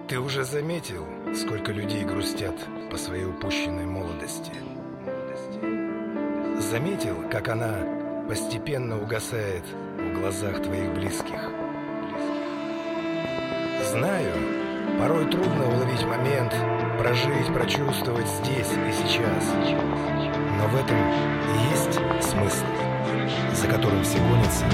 Ты уже заметил, сколько людей грустят по своей упущенной молодости? Заметил, как она постепенно угасает в глазах твоих близких? Знаю, порой трудно уловить момент, прожить, прочувствовать здесь и сейчас. Но в этом и есть смысл, за которым все гонятся